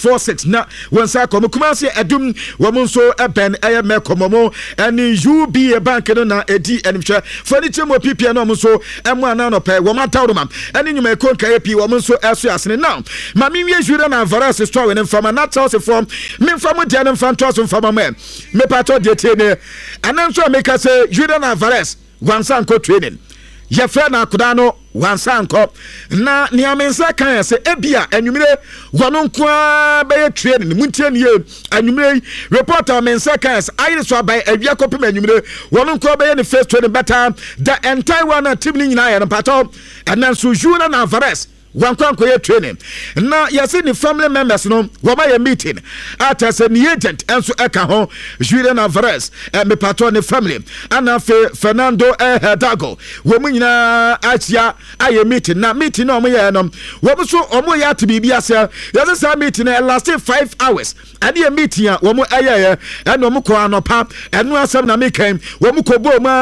646 na wansa komo Kumasi Edum wɔn nso ɛbɛn ɛyɛ mɛkɔmɔmɔ ɛne UBA bank no na edi ɛnimhwɛ furniture mo PPA no wɔn nso ɛmo anano pɛ wɔn atawroma ɛne nyuma ekɔ nkae pi wɔn nso ɛso asene now mami wie jure na Varas store ne mfama na tell from me mfama dia ne mfam to so mfama me pato de tie ne ananso make say jure na Varas wansa nko training ye fe na akoda no wansa nko na niamensa kan se ebia anwumire wono nko be training muntie ne anwumire reporter mensa kan se ayire so abai awia kopem anwumire wono nko be ne first training better the entire one team ni nyina ye no pato ananso jure na Varas wankwanko ye training na yase ni family members no woma ye meeting ata se ni agent enso eka ho Julian Alvarez me patron ne family ana Fernando Dago womu nyina achia aye meeting na meeting no mo ye no womu so omo ya to bibia se yase sa meeting e last 5 hours ade ye meeting a womu ayeye eno mo ko anopa eno asem na mekan womu ko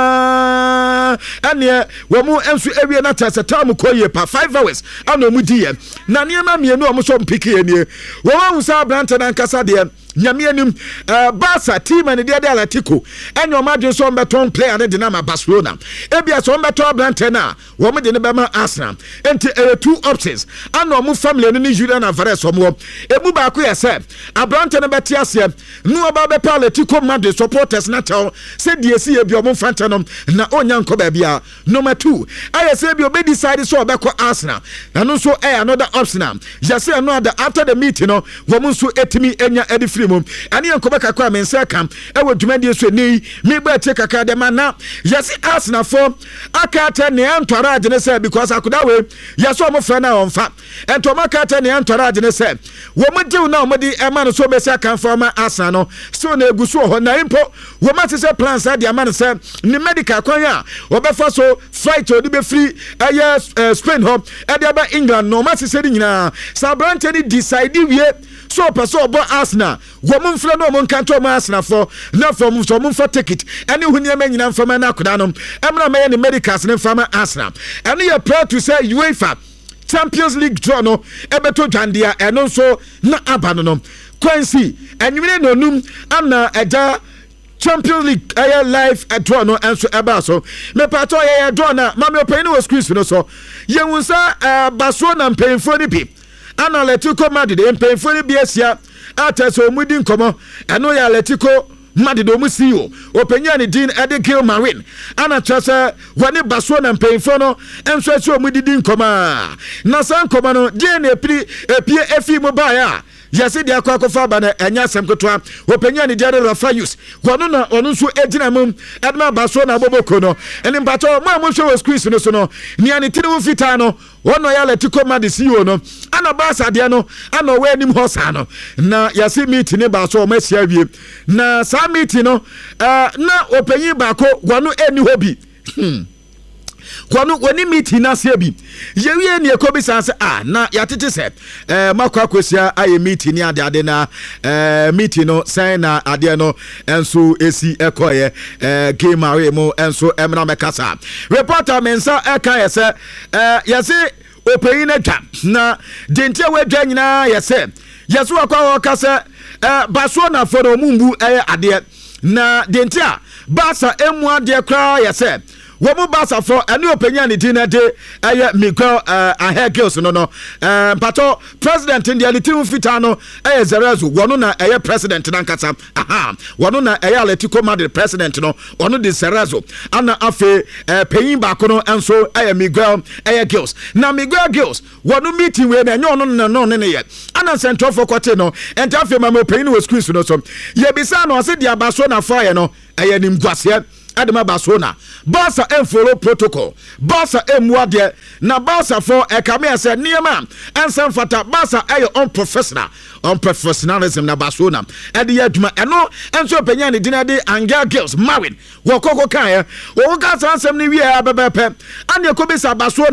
boma ane womu enso ewie na tase tam ko ye pa 5 hours no mudiye na niema mienu omuso mpiki enie wo wusa branta na nkasa de nyame anim Barca team and the Atletico and your margin so beton player and Dinamo Barcelona ebia so beton branta na wo me de ne bema Arsenal enti two options and no mu family ni Julian Alvarez omo emu ba ko yese abranta na beti ase no ba be Atletico Madrid supporters na tell say die si e bi omo fanta no na onya nko ba bia number 2 ayese bi obe decide so be ko Arsenal na no so another option just say no after the meeting no wo mu so etimi enya edi free mum ani enkoba kakwa mensa kam e wo dwumadi so ni me ba che kakra de mana yes Arsenal for akata ne antorage ne say because akoda we yes o mo fra na on fa ento makata ne antorage ne say wo mo diw na mo di e ma no so be say kan for ma Arsenal no so na eguso ho na impo wo ma say plans ade ama no say ni medical kwan a wo be fa so flight odi be free Spain home e de ba England no ma say nyina sabrante ni decide wie so person obo Arsenal wo mo mfra no mo nkanto mo Arsenal for na from so mo for ticket any hunyama nyina mfama na akoda no emra me ni medicals ne mfama Arsenal and you proud to say UEFA Champions League draw no ebeto dwandia eno so na abano no Quincy enwire no num ana eja Champions League live draw no enso eba so me pato draw na mama openi was squeeze no so yewunsa Barcelona mpemfo ni bi ana Atletico Madrid mpemfo ni bi asia ataso mudi nkomo eno ya Atletico Madrid o musio openya ni din ede Gil Marin ana trasa wani Barcelona mpemfo no enso so mudi din nkoma na san nkoma no die na epie efi mobile yase dia kwa kofa ba na enya semkotwa openya ni diare Rafayus wono na onu nso ejina mum edma Barcelona boboko no eni mpato ma mo hwe squeeze no so no ni ani tini wo fita no wono ya Atletico Madrid CEO no ana Barca dia no ana we nim hosa no na yase meet ni ba so o masia wie na sa meet no na openyi ba ko wono eni hobi kwanu woni meeting na se bi yewie ne ekobi sanse na yatete se makwa kwosia aye meeting ni ade na meeting no sai na ade no enso esi ekoye game awe mo enso emna mekasa reporter mensa eka yese yese opeyi na twa na dentia wadwa nyina yese yeso akwa kasa Barcelona for omumbu ade na dentia Barca emu ade kra yese womu Barca for ani openya ni din de Miguel Girls no pato president in the team fita no Zerezo wono na president na nkasa wono na Atletico Madrid president no wono de Zerezo ana afe peyin ba ko no enso Miguel Girls na Miguel Girls wono meeting we na nyo no ne ye ana central for kote no enta afe ma peyin we squeeze no so ye bisa no ase dia baso na fire no nim gwase Adama Barcelona Barca follow protocol Barca muade na Barca for ekame ase niema ensem fata Barca unprofessionalism na Barcelona ede yaduma eno enso penya ne dina de Angel Girls Marin wo kokko kan wo ka sansem ne wie abebepe ane ko bisa Barcelona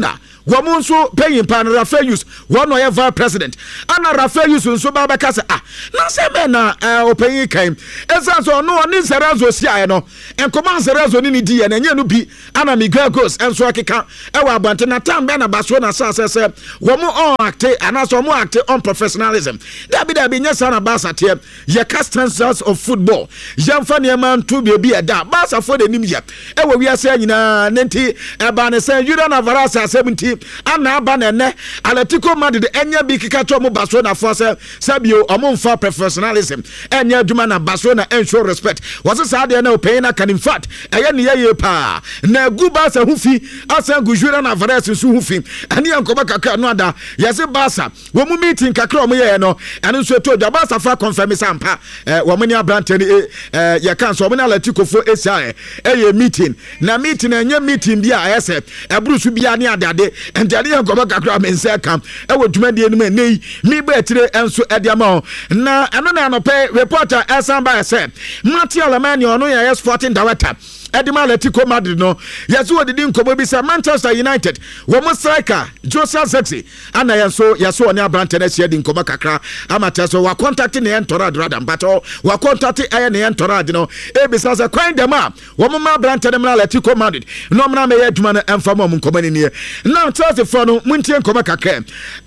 wɔn nso pɛyin pan Rafael Yus wɔn ɔyɛ vice president ana Rafael Yus nso ba bɛka sɛ na sɛ bɛ na ɔpɛyin kan ɛsan so ɔno ɔne Nserezo siaɛ no nkɔmɔ Nserezo ne di yɛ na nyɛ no bi ana Miguel Gos nso akeka ɛwɔ abante na tam bɛ na baso na sɛ wɔn on acte anaso wɔn acte on professionalism dabi nyɛ sa na Barca teɛ yɛ castrances of football yɛmfa nneɛma nto baabi ɛda Barca fo de nim yɛ ɛwɔ wiase nyinaa ne nti ɛba ne sɛ Julian Alvarez asɛm nti ana aba na ɛnɛ Atletico Madrid ɛnyɛ bi keka to mo Barcelona fo sɛ sabio ɔmo mfa professionalism ɛnyɛ adwuma na Barcelona ensure respect wɔse saa deɛ na opɛyin na kan in fact ɛyɛ ne yɛ pa na gu Barca ho fi asan gu Julian Alvarez nso ho fi ɛne yɛnkɔba kakra no ada yɛse Barca wɔ mu meeting kakra ɔmo yɛ no ɛno nso to dwa Barca fa confirm sampa wɔn ne abrante ne yɛ kan so ɔmo na Atletico fo esia ɛyɛ meeting na meeting ɛnyɛ meeting bi a ɛyɛ sɛ ɛbrusu bi ne adade ɛntade yɛnkɔba kakra mense kam ɛwɔ dwumadie no mu nei mi ba etire enso ɛdiama na ɛno na anɔpɛ reporter ɛsan ba ɛsɛ Mathieu Alemany ɔno yɛ sporting director Edima Atletico Madrid no yaso odidi nkomo bi sɛ Manchester United wɔn striker Joseph Zexi ana yaso ɔne abrante na sia di nkomo kakra amata so wa contact ne entora radam bato wa contact ɛyɛ ne entora de no ebisa sɛ kwan dem a wɔn ma abrante na Atletico Madrid no mna me yɛ adwuma no emfa mo nkomo ne nie na Chelsea for no muntie nkomo kakra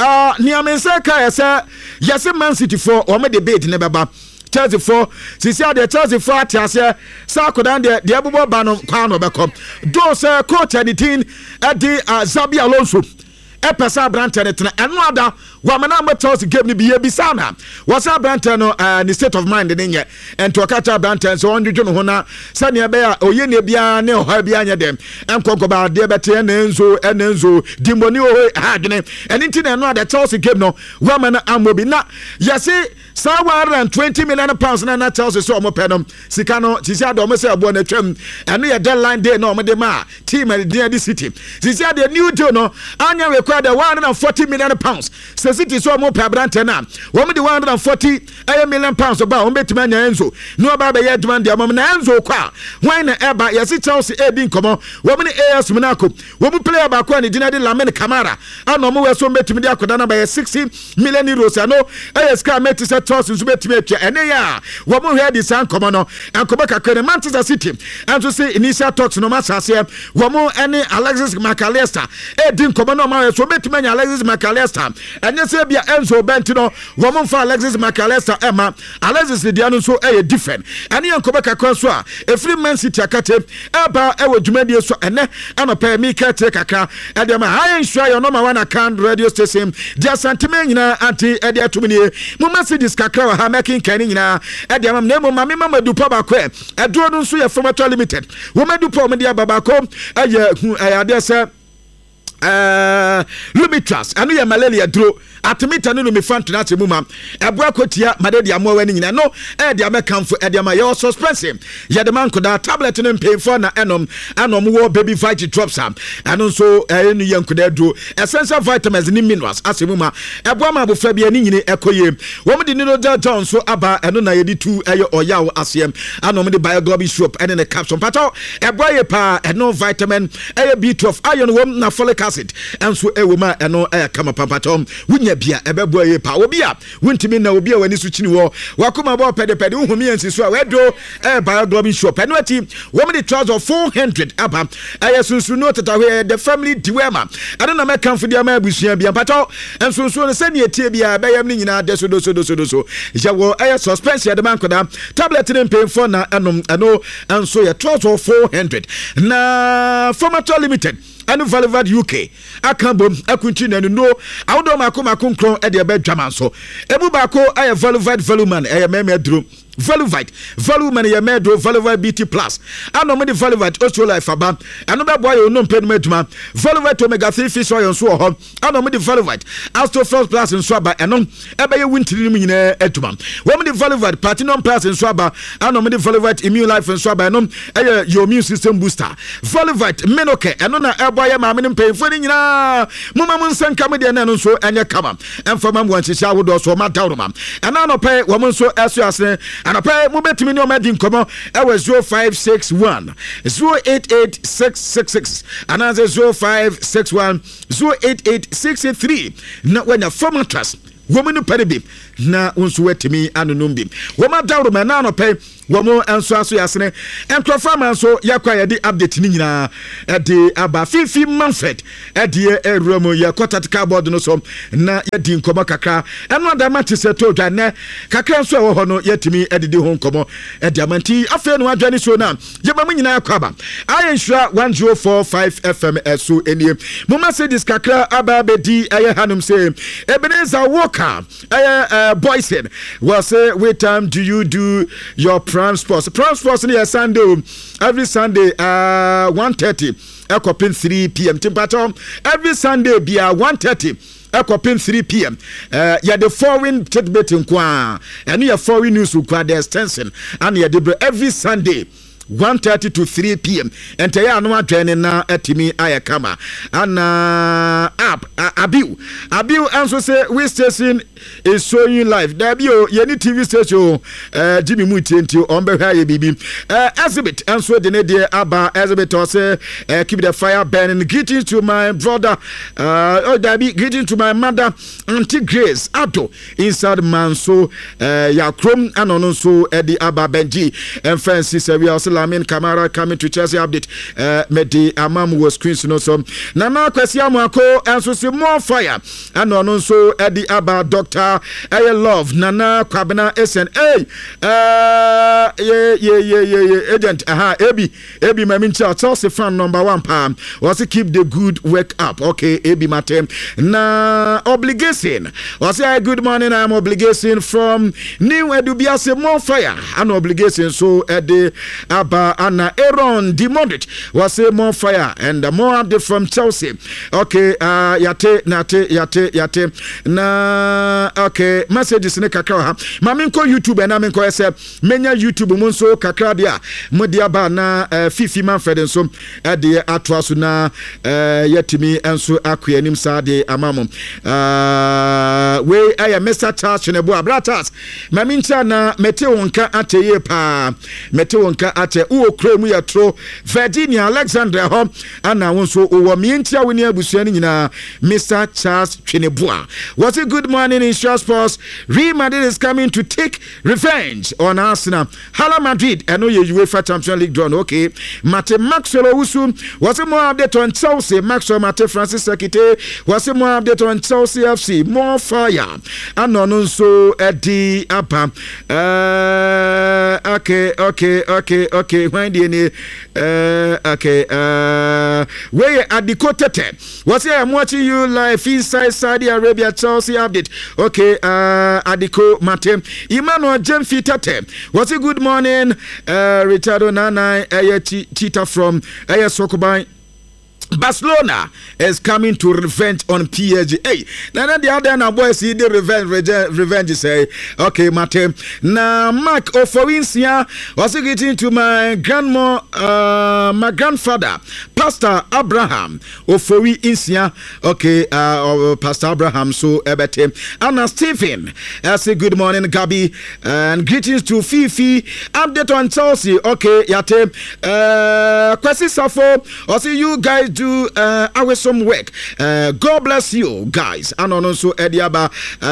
niamense ka yɛsɛ Man City for wɔn de bid ne bɛba Chelsea for sisi de Chelsea for atiase sa kodan de abobɔ ba no kwa no bɛkɔ do se coach editing edi Xabi Alonso epesa brante ne tena eno ada wa mana ma Chelsea game ni biye bisana wasa brante no ni state of mind ne nye ento kacha brante so ondwodwo no ho na sane be a oye ne bia ne ho bia nya dem enkokoba de bete enenzo dimoni o ha dwene enti na eno ada Chelsea game no wa mana amobi na yesi sa 120 million pounds na Chelsea so omo penom sika no sisi ade omo se abo na twam eno ye deadline day na omo de ma team the city sisi ade new deal no anya required 140 million pounds so city so omo pe brante na omo de 140 million pounds ba omo betima nya Enzo no ba be ye demand dia omo na Enzo kwa when na eba yesi Chelsea di nkomo omo ni AS Monaco omo player ba kwa ni Dinadi Lamine Camara ana omo we so betimi de akoda na ba 60 million euros ano AS ka meti Chelsea nso betime atwa ene ya wo mo hwe di san komo no enkoba kakere Manchester City and to say initial talks no masase wo mo ene Alexis McAllister di nkomo no ma so betime nya Alexis McAllister enye se bia Enzo Benti no wo mo fa Alexis McAllister ema Alexis dia no so different ene enkoba kakra so a efri Man City akate eba ewo dwumadie so ene anopa mi kete kakra e de ma high sure your number one account radio station dia sentiment nyina anti e de atumnie mo messages kakra ha making kani nyina e de am na mo ma me mama du pa ba ko e duro no so ye formato limited wo ma du pa mo dia baba ko ade se Lumitras anu ya malaria duro atimita no mi fan to na temu ma ebo akotia madedi amowa ni nyina no e de amekanfo e de ma ye suspense ye de man koda tablet no pay for na enom wo baby vitamin drops am anu so enu ye nkoda duro essential vitamins ni minerals asemu ma ebo ma bofra bia ni nyine ekoye wo me de ni no John so aba enu na ye di tu eye oyaw asem anu me de bioglobin syrup ene ne capsule pato ebo ye pa enu vitamin eye B12 iron wo na folic acid enso ewo ma eno kama papatom wunya bia ebebo ye pa obi a wuntimi na obi a wani su chini wo wakoma bo pedepede uhumi ansiso a wedo bioglobin shop eno ati wo me the trouser 400 aba sunsu no tata we the family diwema ado na mekanfo dia ma abusua bia pato ensunsu no sani etie bia bayam ni nyina de so jawo suspension de mankoda tablet ne mpemfo na enom eno enso ye trouser 400 na formato limited anu Valivard UK akambom akunti na no awdo makomakon kron e de be dwaman so ebu ba ko aye Valivard Valuman aye meme aduro Valuman ye medro Valivard BT Plus ano me de Valivard Ostro Life aba ano be boy no mpedum aduma Valivard Omega 3 fish oil so ho ano me de Valivard Astro Plus so aba eno ebe ye wintiri nim nyina aduma wo me de Valivard Platinum Plus so aba ano me de Valivard Immune Life so aba eno eye your immune system booster Valivard Menoke eno na ebo ye ma me mpemfo ni nyina muma mun sanka me de na no so enye kama emfa mam wan hihia wodo so ma dawro mam ena no pe wo mun so eso ase anapa mo betimi ne o ma di nkomo e we 0561 088666 another 0561 088663 na when a former trust woman pedibi na unsu wetimi anunum bi woma dawro ma na no pay womo enso aso yasene entrofa man so yakwa yedi update ni nyina de aba fifi Manfred de erumo yakota board no so na yedi nkomo kakra eno adama tise to dwa ne kakra so ewo ho no yetimi edidi ho nkomo de amanti afa no adwane so na yeba mu nyina yakwa ba ayensura 1045 FM eso enie mo messages kakra aba bedi aye hanum say Ebenezer Walker Boysen was say what time do you do your prime sports near Sunday every Sunday 1:30 ekopin 3 p.m. temperature every Sunday be 1:30 ekopin 3 p.m. Yeah the foreign tidbit nkwa and your foreign news ukwa the extension and yeah the every Sunday 1:30 to 3 p.m. and taya no adwene na atimi ayakama ana abiu also say we station is showing live there be any TV station Jimmy Mutenti on be high bibi exhibit also the ne aba exhibit say keep the fire burning. Greetings to my brother greeting to my mother Auntie Grace Ado inside Manso Yakrom and on so Eddie Aba Benji and Francis we also Lamin Kamara coming to Chelsea update Medi Amam was screens no so Nana Kwesi Amako and so more fire and on so Eddie Aba Doctor Love Nana Kwabena SNA agent Ebi Mamincha Chelsea fan number 1 palm was to keep the good work up. Okay, Ebi Mate na obligation was say good morning. I'm obligation from New Edubiase more fire and obligation so Eddie Aba Anna Aaron demanded was say more fire and more update from Chelsea. Okay, yate na okay messages ne kakra ha maminko YouTube na minko ese menya YouTube munso kakra dia modia ba na Fifi Manfred so de atwaso na yetimi enso akwanim sade amamo we aya Mr. Charles Chenebo abratas mamincha na mete wonka ateye pa mete wonka ate uo kremu ya tro Virginia Alexandra ho ana wonso owo mientia woni abusua ni nyina Mr. Charles Chenebo was a good morning in Sports. Real Madrid is coming to take revenge on Arsenal. Hala Madrid, I know you UEFA Champions League drawn. Okay, Mate Maxwell Owusu was a more update on Chelsea. Maxwell Mate Francis Sekite was a more update on Chelsea FC. More fire. And on so Eddie Apa. Okay. When the okay. Where at the Kotete was here. I'm watching you live inside Saudi Arabia. Chelsea update. Okay, Adiko Mate Emmanuel Jemfi Tate. What's a good morning? Richardo Nana Cheetah from Sokobai. Barcelona is coming to revenge on PSG. Hey, now the other na boys see the revenge say. Okay, Mate. Now Mark Ofoinsia was getting to my my grandfather, Pastor Abraham Ofowi Insia. Okay, Pastor Abraham so ebete. Anna Stephen. I say good morning, Gabi, and greetings to Fifi. Update on Chelsea. Okay, yate. Kwesi Safo. I see you guys do awesome work. God bless you guys. And also Ediaba.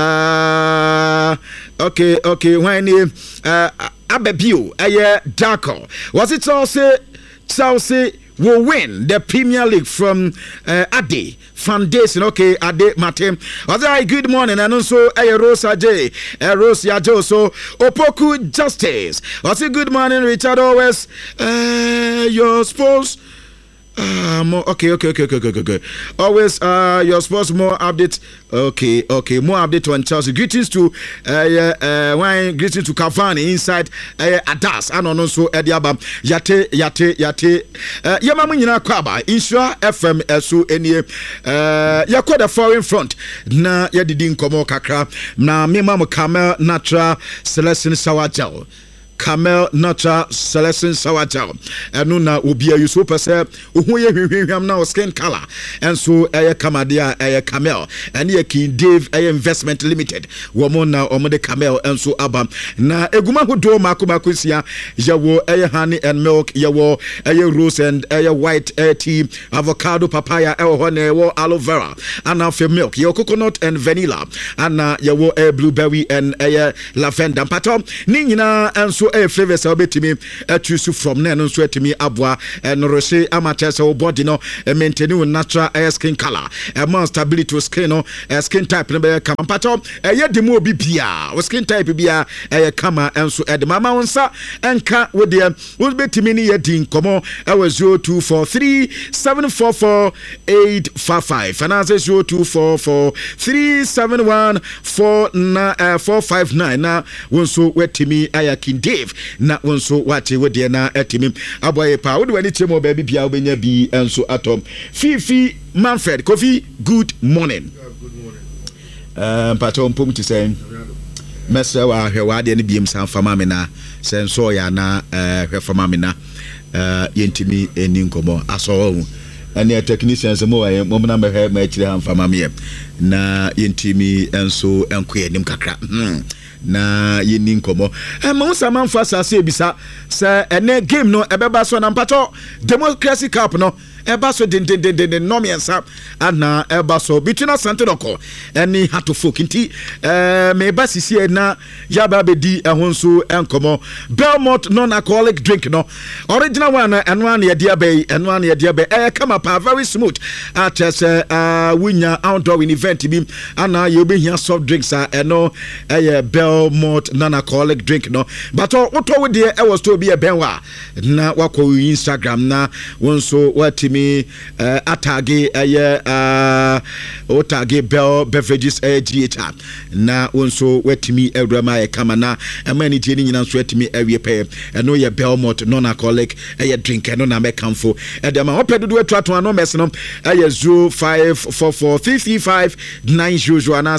Okay. When Abebio Darko was it also Chelsea will win the Premier League from Ade Foundation. Okay, Ade Mate. Was I good morning? And also Rosa J. Rose Yajo. So Opoku Justice. Was it good morning, Richard? Always your spouse. Okay. Always your sports more updates. Okay. More update on Chelsea. Greetings to greetings to Cavani inside Adas and also Ediaba Yate. Yamamu nyina kwaba Insura FM so enie yakwa the foreign front na yadidi nkomo kakra na mema mo Camel Natural Selection Sawajal. Camel Natural Selection Sour Gel ɛno na obi ayi so pɛsɛ ohu yɛ hwehwehwam na skin color ɛnso ɛyɛ Kamadia ɛyɛ Camel ɛne yɛ King Dave ɛyɛ Investment Limited wɔn na wɔn de Camel ɛnso aba na eguma hodo mako sia yɛwɔ ɛyɛ honey and milk yɛwɔ ɛyɛ rose and ɛyɛ white tea avocado papaya ɛwɔ hɔ na ɛwɔ aloe vera ana fe milk yɛwɔ coconut and vanilla ana yɛwɔ blueberry and ɛyɛ lavender pato ne nyinaa ɛnso ɛyɛ flavors a wobɛtumi choose from na ɛno nso ɛtumi aboa ɛnorose amateur sɛ wo body no maintain wo natural skin color ɛma stability to skin no skin type no bɛyɛ kama pato ɛyɛ de mu obi bia wo skin type bia ɛyɛ kama ɛnso ɛde mama wo nsa ɛnka wo deɛ wo bɛtumi ne yɛ din nkɔmɔ ɛwɔ 0243 744 855 and answer 0244 371 459 na wonso wetimi aya King Dave na wonso wate wode na etimi aboye pa wode wani chemo baby bia obenya bi enso atom Fifi Manfred Kofi good morning. Good morning. Patom pom to say mesa wa hwe de ne biem san fama me na senso ya na hwe fama me na yentimi eni nkomo aso ane technicians mo aye mo na me ma chire han fama me na yentimi enso enko enim kakra na yeni nkomo ma usama mfa sase ebisa se ene game no ebeba so na mpacho Democracy Cup no eba so den no miensa ana eba so between Asante Doko eni Hatofok nti me ba sisi na yaba bedi ehonso enkomo Belmont non-alcoholic drink no original one eno an ye dia be kama pa very smooth atese winya outdoor event bi ana ye obehia soft drinks eno Belmont non-alcoholic drink no but oto we de e was to be a benwa na wako Instagram na wonso watimi atage otage Bell Beverages GHR na wonso watimi ewrama e kama na amani jeni nyina so watimi awie pe eno ye Belmont non-alcoholic drink eno na mekamfo e de ma opedodo atuato ano mes no 0544335900 and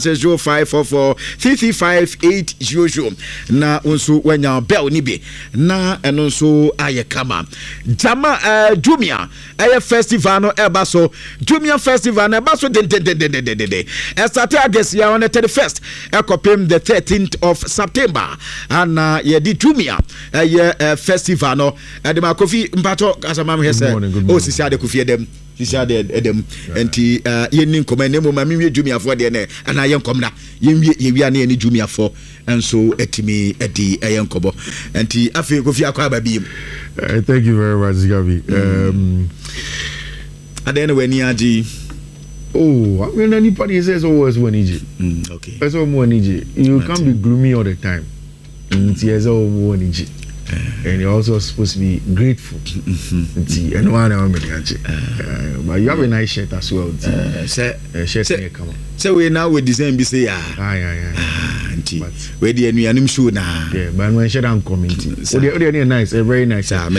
0544335800 na wonso wanya Bell ni bi na eno so aye kama jama Jumia festival no ebaso Jumia festival no ebaso de start August ya on the 31st ekopem the 13th of September and ye di Jumia festival no de makofi mpato asamam hese o sisi ade kofi edem sisi ade edem enti yenni nkoma nemo ma miwe Jumia fo de ne ana ye nkomna ye wia na ye ni Jumia fo enso etimi edi yenkobo enti afi kofi akwa babiem. Thank you very much, Gabi. At the end of Niaji. Oh, I mean, anybody says always one EG. Okay. That's all one EG. You can't be gloomy all the time. It's all one EG. And you're also supposed to be grateful. And one but you have a nice shirt as well. Shirt come on. So we now with the same be say where the new show now. Yeah, but when shirt I'm commenting. They're nice, very nice. I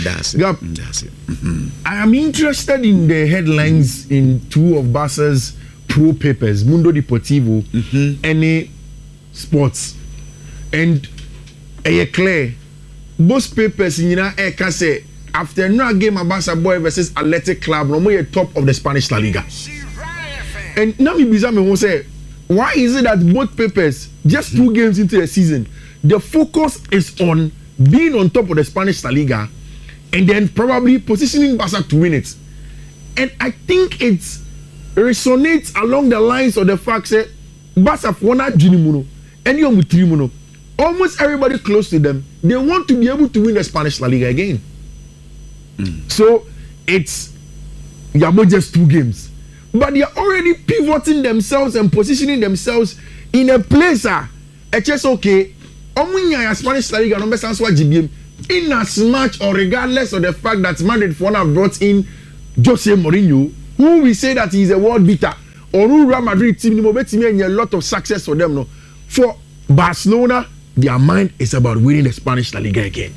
am interested in the headlines in two of Barca's pro papers, Mundo Deportivo, any sports, and clear. Both papers in can say after no game Barca boy versus Athletic Club, no more top of the Spanish La Liga. And now me bizarre me say, why is it that both papers just 2 games into the season, the focus is on being on top of the Spanish La Liga, and then probably positioning Barca to win it? And I think it resonates along the lines of the fact that Barca won a Junimuno, and you with Trimuno. Almost everybody close to them, they want to be able to win the Spanish La Liga again. So it's just 2 games, but they are already pivoting themselves and positioning themselves in a place it's just okay. Spanish La Liga number in as much or regardless of the fact that Madrid have brought in Jose Mourinho, who we say that he is a world beater, or who Real Madrid team a lot of success for them. No, for Barcelona, their mind is about winning the Spanish La Liga again.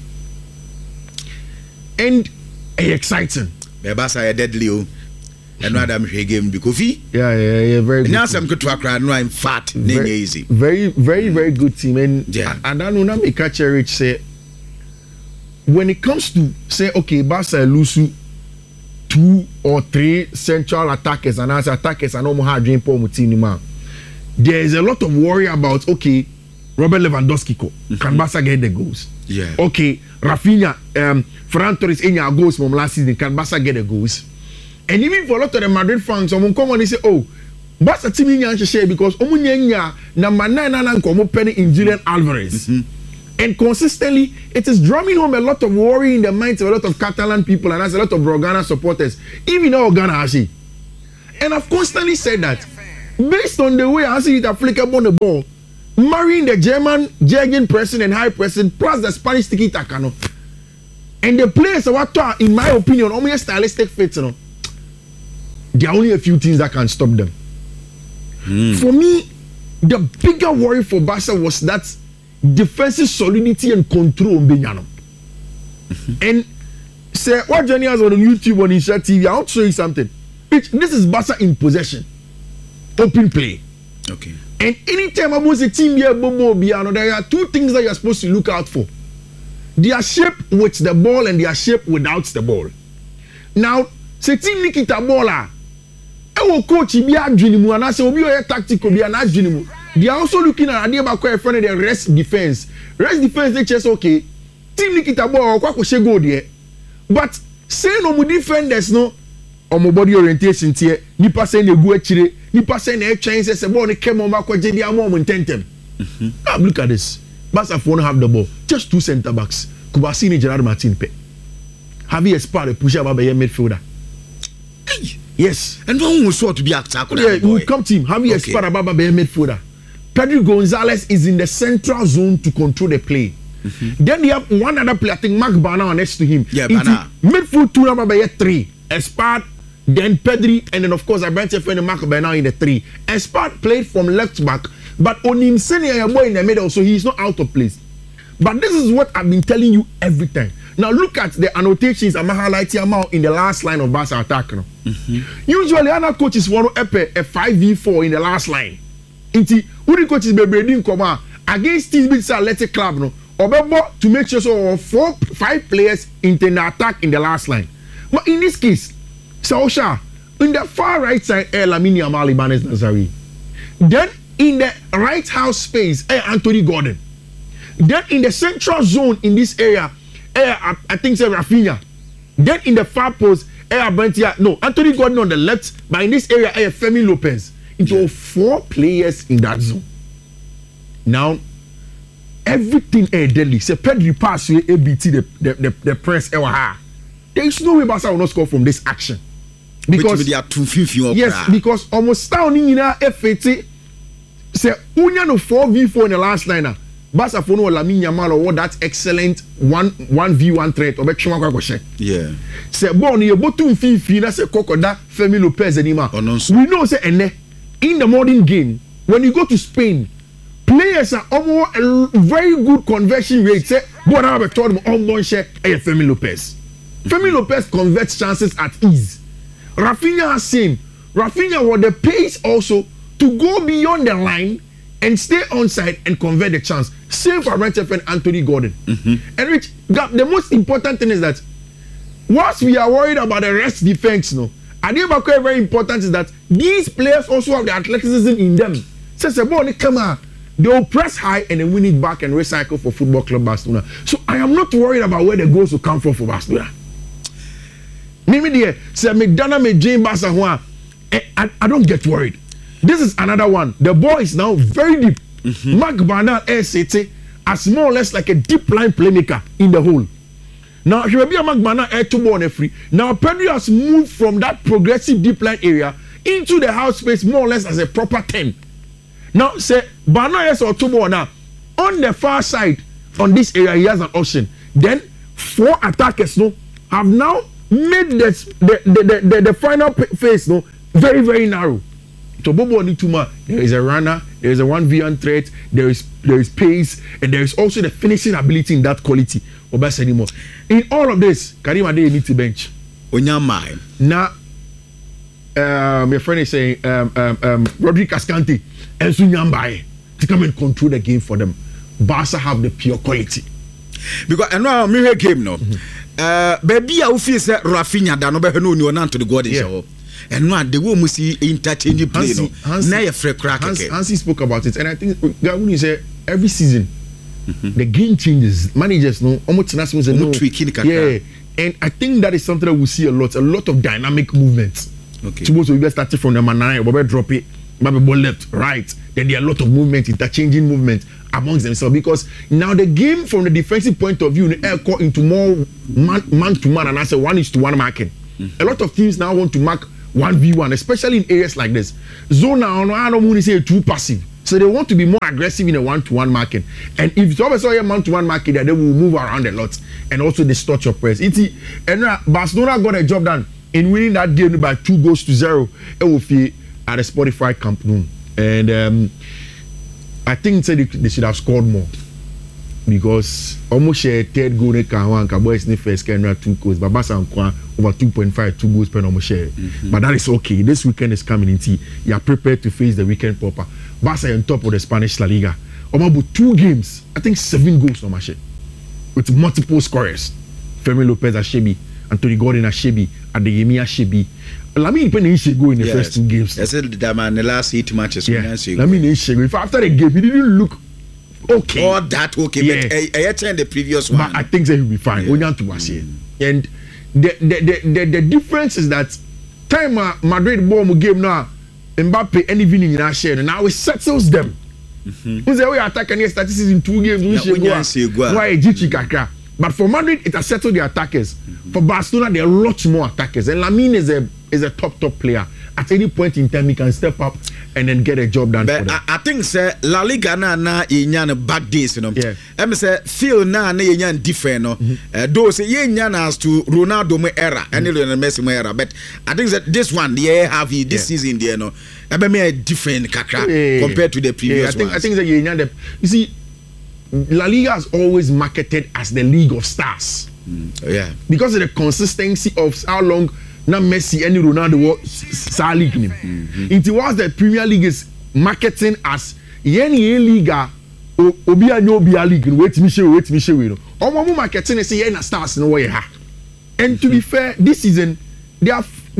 And exciting. Barca are deadly. And Adam game because yeah, very good. Now some good to Accra, no, I'm fat, easy. Very good team. And I don't know, me catch a rich say when it comes to say, okay, Barca lose 2 or 3 central attackers and as attackers and almost hard Paul Mutinima, there is a lot of worry about, okay, Robert Lewandowski, can Barca get the goals? Yeah. Okay, Rafinha, Ferran Torres, any goals from last season, can Barca get the goals? And even for a lot of the Madrid fans, someone come and say, oh, Barca team in share because Omunyanya number 9 and Komo Penny in Julian Alvarez. And consistently, it is drumming home a lot of worry in the minds of a lot of Catalan people and as a lot of Ghana supporters, even though Ghana actually. And I've constantly said that based on the way I see it applicable on the ball, marrying the German Jürgen pressing and high pressing plus the Spanish tiki taka, and the players are, in my opinion, almost stylistic fits, there are only a few things that can stop them. For me, the bigger worry for Barca was that defensive solidity and control on Benyano. And say what Johnny has on YouTube on Insha TV, I'll show you something. This is Barca in possession, open play. Okay. And anytime I was a team here, there are 2 things that you're supposed to look out for: their shape with the ball and their shape without the ball. Now, say team Nikita Bola, coach be adwinimu and I say obi o tactical be an adwinimu. They are also looking at Adebakwa friend the rest defense. Rest defense they just okay. Team Nikita Bola kwa she go there. But say no mu defenders no omo body orientation tie nipa say na egu akire nipa say na etwen say ball no kem omo akwaje dia mo tentem. Now look at this. Barca won't have the ball. Just 2 center backs. Kubasi ni Gerard Martin pe. Javier Espada push up by midfielder. Yes. And one was sort to be attacked. Yeah, you will come team. Javier Espada by midfielder. Pedro Gonzalez is in the central zone to control the play. Then you have one other player, I think Mark Bana next to him. Yeah, Bana. Midfield 2 number by 3. Espad, then Pedri, and then of course I brought your friend Mark Bana in the 3. Espad played from left back, but Onim Senior boy in the middle, so he's not out of place. But this is what I've been telling you every time. Now look at the annotations I'm highlighting in the last line of Barca attack. Usually, other coaches want to a 5v4 in the last line. Inti, who coaches be breeding come against these big athletic club no or to make sure so 4-5 players in the attack in the last line. But in this case, Saosha in the far right side, Lamine Yamal Ibanez Nazari. Then in the right half space, Anthony Gordon. Then in the central zone in this area, I think it's Rafinha. Then in the far post, Anthony Gordon on the left, but in this area, Femi Lopez. Into 4 players in that zone. Now, everything deadly. Say Pedri pass you ABT the press there is no way Barca will not score from this action. Because they are too few. Yes, because almost standing in a FAT say unya no 4v4 in the last liner. Barca for no Lamine Yamal or that excellent 1v1 threat or between kwakoshe. Yeah. Say born you botum fifi na say Kokoda Femi Lopez anima. We know say ene in the modern game, when you go to Spain, players are almost a very good conversion rate. Say, but I have told them almost share Femi Lopez. Femi Lopez converts chances at ease. Rafinha has same. Rafinha had the pace also to go beyond the line and stay onside and convert the chance. Same for Brentford and Anthony Gordon. And Rich, the most important thing is that whilst we are worried about the rest defense, Adebakwa very important is that these players also have the athleticism in them. Says a ball come on, they will press high and then win it back and recycle for Football Club Barcelona. So I am not worried about where the goals will come from for Barcelona. Maybe there say McDonough me Jane Barca I don't get worried. This is another one. The ball is now very deep. Mark Bernal SAT as more or less like a deep line playmaker in the hole. Now, he will be a McMahon air to ball free. Now, Pedro has moved from that progressive deep line area into the half space more or less as a proper 10. Now, say, Bana has or two ball now. On the far side, on this area, he has an option. Then, 4 attackers have now made the final phase very, very narrow. To Bobo Nituma, there is a runner, there is a 1v1 threat, there is pace, and there is also the finishing ability in that quality. Anymore. In all of this, Karim Adeyemi need to bench. Onyamai. Now, my friend is saying, Rodri Cascante and Sunyambai to come and control the game for them. Barca have the pure quality. Because I know me game no. Baby I feel say Rafinha da no be no ni on to the Gordon show. And no the way we see interchange play no. Na ye free crack. Hansi spoke about it and I think when you say every season the game changes. Managers no almost no. Yeah. And I think that is something that we see a lot of dynamic movement. Okay. Supposed to be starting from the man we drop it, maybe ball left, right. Then there are a lot of movement, interchanging movement amongst themselves because now the game from the defensive point of view got into more man to man and I say 1:1 marking. A lot of teams now want to mark 1v1, especially in areas like this. Zone now, I don't want to say too passive. So they want to be more aggressive in a 1-to-1 market. And if you always saw a man-to-1 market, they will move around a lot and also distort your press. And Barcelona got a job done in winning that game by 2-0. It will be at the Spotify Camp Nou. And I think they should have scored more. Because almost a third goal in Boys in first can 2 goals, but Barca over 2.5, 2 goals per almost share. But that is okay. This weekend is coming into. You are prepared to face the weekend proper. Barca on top of the Spanish La Liga. About 2 games, I think 7 goals on my share. With multiple scorers. Fermin Lopez Ashebi, Anthony Gordon Ashebi, Adeyemi Ashebi. Lamine Pene go in the first 2 games. I said that man the last 8 matches. Yeah. Lamine after the game, he didn't look okay. All that okay, yeah. But I attend the previous one. But I think that he'll be fine. Yeah. And the difference is that time Madrid ball game now, Mbappe any winning in our share, and now it settles them. Who's the way attack and statistics in 2 games? Why Kakra? But for Madrid, it has settled the attackers. For Barcelona, there are lots more attackers, and Lamine is a top player. At any point in time, he can step up and then get a job done. But for them. I think say La Liga na yenyan bad days, you know. Yeah. Say feel na yenyan different, no. Those yenyan as to Ronaldo me era, and Lionel Messi me era. But I think that this one, this season, there, no. A different kakra compared to the previous I think that yenyan. You see, La Liga has always marketed as the league of stars. Yeah. Because of the consistency of how long. Na Messi and Ronaldo sa league nim. It was the Premier League is marketing as any liga obi anyo obi league wait me show no. Omo marketing say na stars no way ha. And to be fair, this season there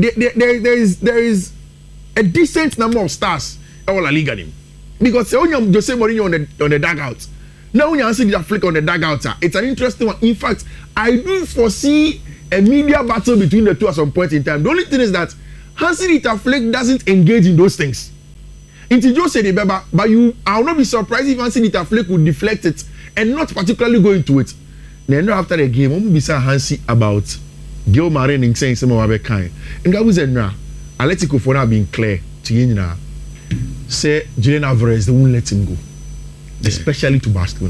is a decent number of stars in La Liga nim. Because when Jose Mourinho on the dugout. Now when you see the flick on the dugout, it's an interesting one. In fact, I do foresee a media battle between the two at some point in time. The only thing is that Hansi Dieter Flick doesn't engage in those things. Into Jose de Beba, but I will not be surprised if Hansi Dieter Flick would deflect it and not particularly go into it. Then after the game, I'm going to be saying Hansi about Gil Marin saying some of our kind. And I was saying, Atletico for now being clear to you now. Say Julian Alvarez, they won't let him go, especially to Barcelona.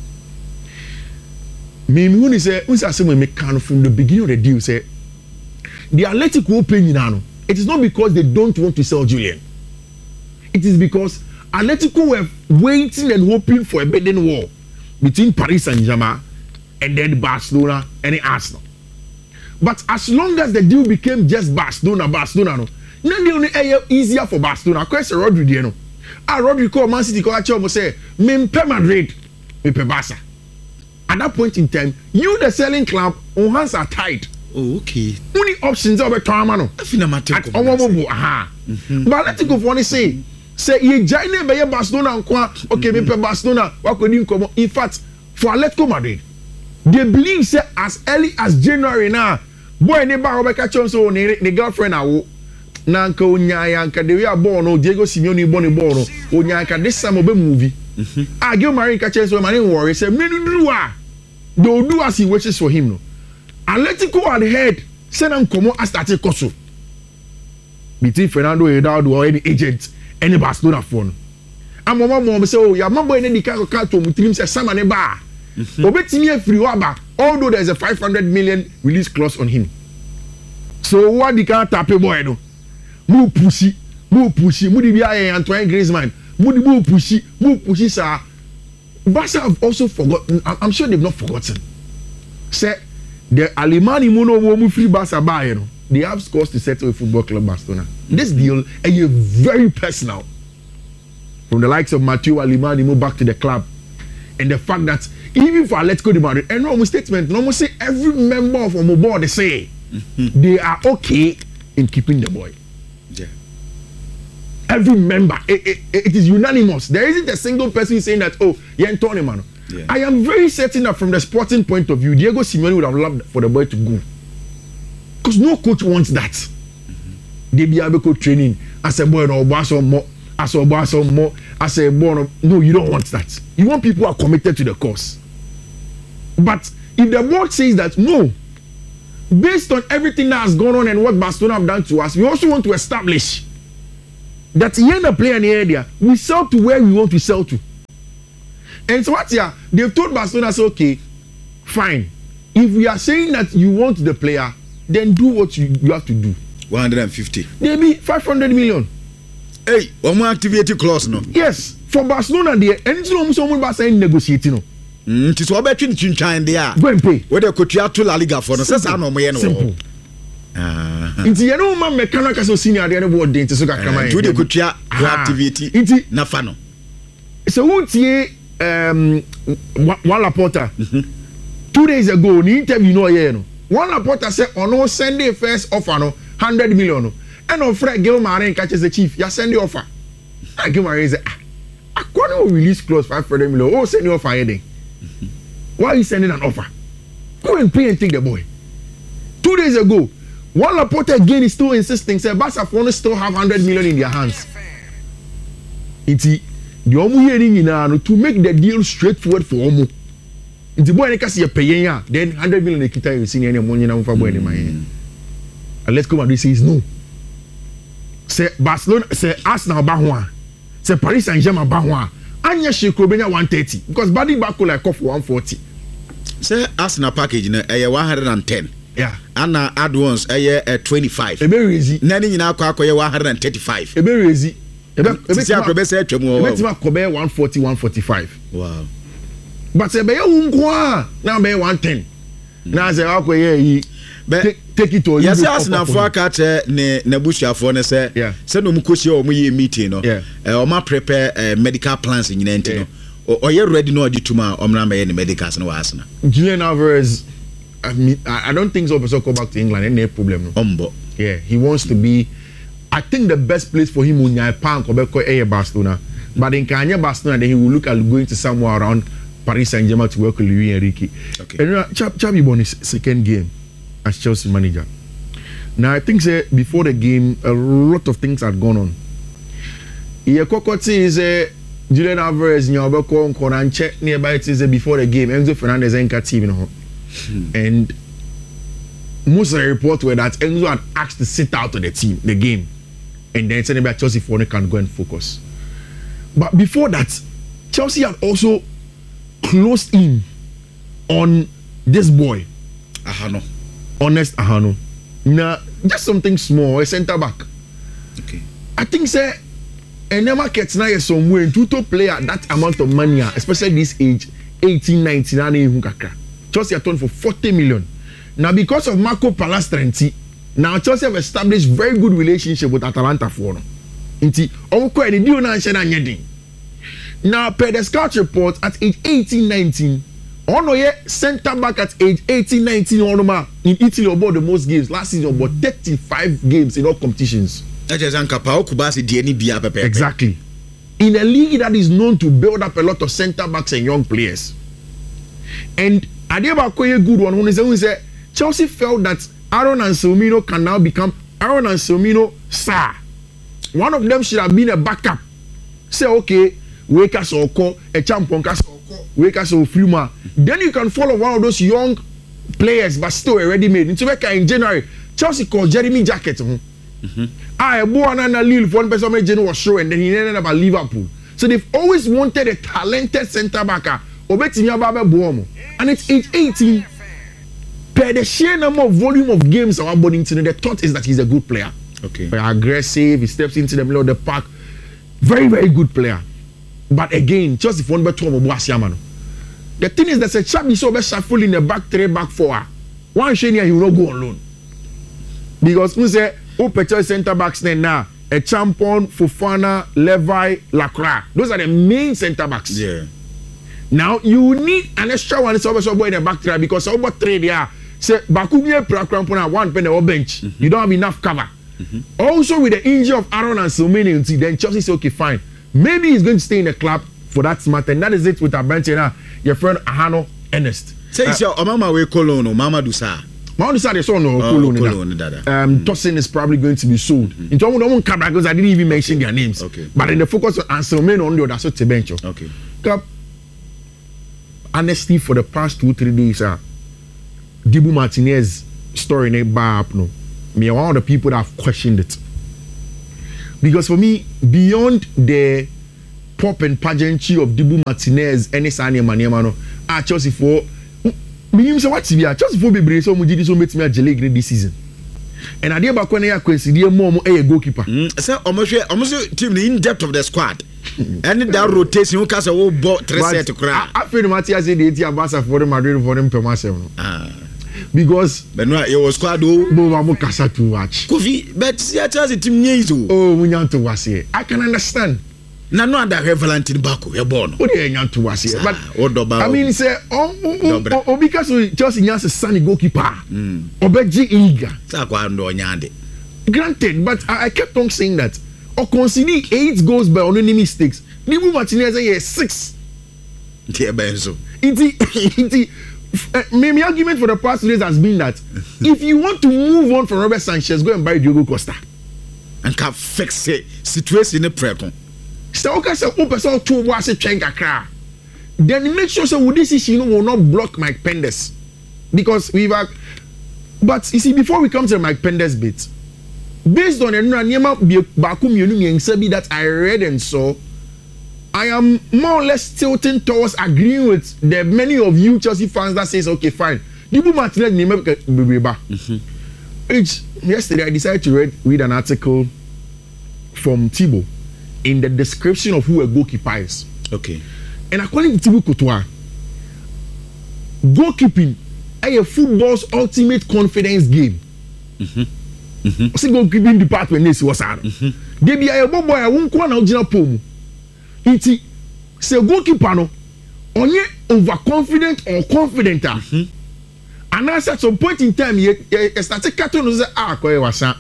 Me when say when me can from the beginning of the deal say the Athletic will pay now. It is not because they don't want to sell Julian. It is because Atletico were waiting and hoping for a bidding war between Paris Saint-Germain and then Barcelona and Arsenal. But as long as the deal became just Barcelona no, then the only easier for Barcelona. Question Rodri no. Rodri call Man City call actually say me pay Madrid, me pay Barca. At that point in time, you the selling club, on hands are tied. Oh, okay. Only options are better, man. But let's go for one say you join by Barcelona and okay, maybe Barcelona. What could you come? In fact, for Atletico Madrid, they believe say as early as January now, boy, they buy over catch on so the girlfriend now. Nanka Onyaya, the way I born, Diego Simeone born in Bono, Onyaya, this summer be movie. I give Marin catches so many worries. Say, me do they'll do as he wishes for him. No, Atletico at the head. Send them come on as started Koso. Between Fernando Hidalgo or any agent, any Barcelona phone. And mama say, oh, your mama in the car to Mutrim say, Sama Neba. Obetini free waba, although there's a 500 million release clause on him. So what the car tap boy no? Move pushy, Moody Bia Antoine Griezmann. Move pushy, sir. Barca have also forgotten. I'm sure they've not forgotten. Say the Alemani Mono Womu free Barca buy, you know, they have scores to settle a football club Barcelona. This deal is very personal. From the likes of Matteo Alemani back to the club. and the fact that even for Atletico de Madrid, and no statement, no say every member of our board they say they are okay in keeping the boy. Yeah. Every member, it is unanimous. There isn't a single person saying that, oh, yeah, Antonio, man. Yeah. I am very certain that from the sporting point of view, Diego Simeone would have loved for the boy to go. Because no coach wants that. They be able to training as a boy or boss or more, as a boss or more, as a boy. No, you don't want that. You want people who are committed to the cause. But if the board says that, no, based on everything that has gone on and what Barcelona have done to us, we also want to establish that here the player in the area, we sell to where we want to sell to. And so what here, they've told Barcelona, say, okay, fine. If we are saying that you want the player, then do what you have to do. 150. Maybe 500 million. Hey, one more activity clause, no? Yes. For Barcelona, there, anything almost someone Barcelona negotiating, no? It's what between Chinchan there. Go and pay. Whether could you to La Liga for the simple. It's the no man mechanical senior the board date to Sokaka. To the Kutia activity. It's Nafano. So what's here Juan Laporta 2 days ago, the interview no here no. Juan Laporta said on no Sunday first offer no 100 million. And on Fred Gilmar catches the chief. You send the offer. Gilmar say according to release clause 500 million. Oh, send the offer heading. Why are you sending an offer? Go and pay and take the boy. 2 days ago, Juan Laporta again is still insisting, say Barcelona still have 100 million in their hands. It's the Omu hearing in to make the deal straightforward for Omu. It's the boy that can pay then 100 million they keep you seeing any money now for boy in my hand. And let's come and says no. Say Barcelona, say Arsenal Bahwa, say Paris Saint-Germain Bahwa. Anya Shekobenya 130 because Badi Bako like off 140. Say Arsenal package na 110. Yeah. Anna add ones 25. Ebe rezi. Nani nyina akọ 135. Ebe rezi. Ebe si akọbe say atwam o. Ebe ti akọbe 140 145. Wow. But ebe ye unko a na be 110. Na say akọye yi. Take it or yes, Arsenal for catch ne Nebuchadnezzar ne say say no mukosi o mu ye meeting no. O ma prepare medical plans in nyina no. O ye ready no odi tuma o mra me medicals no Arsenal. Julian Alvarez I don't think so person come back to England any problem no. Ombo. Yeah, he wants to be I think the best place for him on Japan ko Barcelona. But in Kanye Barcelona then he will look at going to somewhere around Paris Saint-Germain to work with Luis Enrique. Okay. And Xavi won his second game as Chelsea manager. Now I think before the game a lot of things had gone on. Kokoti is Julian Alvarez nyabeko nkoranche nearby it is before the game Enzo Fernandez enka team no. And most of the reports were that Enzo had asked to sit out of the game and then said about Chelsea for can go and focus. But before that Chelsea had also closed in on this boy Ahano. Honest Ahano. Now, just something small, a centre back. Okay. I think say a market now is somewhere to play at that amount of money, especially this age, 18, 19, Chelsea are turned for 40 million. Now, because of Marco Palastrenti, now Chelsea have established very good relationship with Atalanta for now. Now, per the scout report, at age 18, 19, centre back at age 18, 19 in Italy about the most games. Last season about 35 games in all competitions. Exactly. In a league that is known to build up a lot of centre backs and young players. And Adebakoye good one who said Chelsea felt that Aaron and Selmino can now become Aaron and Selmino star. One of them should have been a backup. Say okay, wake us or call a champion wake us or Fluma. Then you can follow one of those young players but still already made. Into in January, Chelsea called Jeremy Jacket. I born and Lille for one person was show and then he ended up at Liverpool. So they've always wanted a talented centre back. And it's age 18. Per the sheer number of volume of games our body the thought is that he's a good player. Okay. Very aggressive, he steps into the middle of the park. Very, very good player. But again, just if one better the thing is that a chap is so shuffle in the back 3, back 4. One Shania, he will not go on loan. Because we say, centre backs now, a Champon, Fofana, Levi, Lacroix. Those are the main centre backs. Yeah. Now you need an extra one so in the back three because over 3 there. Say Bakubi Prakrampona 1 pen or bench. You don't have enough cover. Also with the injury of Aaron and Silmani, then Chelsea say okay fine. Maybe he's going to stay in the club for that matter. And that is it with our bench now. Your friend Ahano Ernest. Say it's your Mama we Cologne or Mama Dusa. Mama Dusa they saw no Cologne. Tosin is probably going to be sold. Into one cover because I didn't even mention their names. Okay. But in the focus on Silmani on the other side bench. Okay. Honestly, for the past 2-3 days, Dibu Martinez story in a bar no. Me one of the people that have questioned it. Because for me, beyond the pop and pageantry of Dibu Martinez, any Sani Maniamano, Chelsea for me say what Chelsea for be so much so make me a jelly this season. And I did back when I consider more a goalkeeper. So almost team the in depth of the squad. And that rotation who cast a whole ball 3 set to cry. I feel Matias said the ambassador for the Madrid for them per myself. Because Benoit it was squad oh kasa too much. Kofi but see Chelsea team nyezo. Oh we want to was here. I can understand. Na no under Valentine Bako you born. What dey want to was here. But I mean say because Chelsea nyase sunny goalkeeper. Obeji Iga. Sa kwa ndo nyande. Granted, but I kept on saying that or conceding 8 goals by only mistakes. Dibu Martinez is 6. Yeah, benzo. My argument for the past 2 days has been that if you want to move on from Robert Sanchez, go and buy Diogo Costa. And can fix it situation in the prep. So okay, so person to was a crack. Then make sure so this issue will not block Mike Penders. Because we've but you see, before we come to the Mike Penders bit, based on the that I read and saw, I am more or less tilting towards agreeing with the many of you Chelsea fans that says okay fine. Dibu Martinez yesterday I decided to read an article from Thibaut in the description of who a goalkeeper is. Okay. And according to Thibaut Courtois, goalkeeping is a football's ultimate confidence game. See goalkeeping department is what's out. They be a boy I won't go na original poem. Iti say goalkeeper no onye overconfident or confident and at some point in time you start to say koye wasa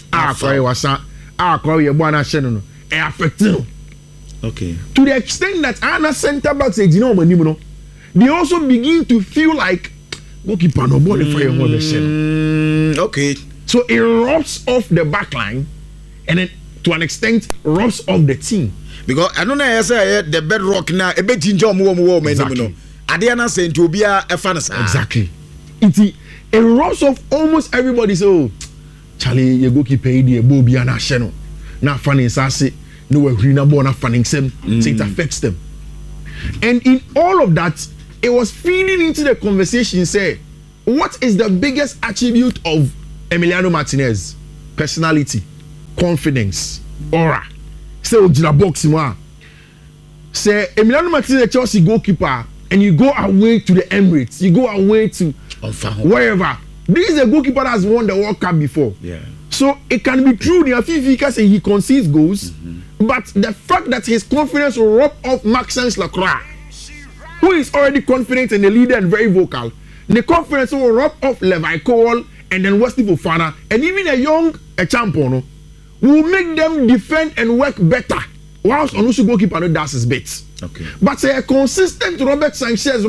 koye bwana sheno no e affect no. Okay. To the extent that ana center back say you know manim no they also begin to feel like goalkeeper no ball for your mother sheno. Okay. So it robs off the back line and then to an extent robs off the team. Because I don't know say the bedrock now e be ginger mo no. Adena say to be a fanasa. Exactly. It robs off almost everybody. So Charlie you go keep pay the bo bia na hye no. Na fanning say no we huri na ball na fanning sem. So it affects them. And in all of that it was feeding into the conversation say what is the biggest attribute of Emiliano Martinez? Personality, confidence, aura. Say Ojina box mo. Say Emiliano Martinez Chelsea goalkeeper and you go away to the Emirates, you go away to wherever. This is a goalkeeper that has won the World Cup before. Yeah. So it can be true the Afifika say he concedes goals, but the fact that his confidence will rub off Maxence Lacroix, who is already confident and a leader and very vocal, the confidence will rub off Levi Cole and then Wesley Fofana and even a young champion will make them defend and work better whilst Onusu goalkeeper no does his bits. Okay. But say a consistent Robert Sanchez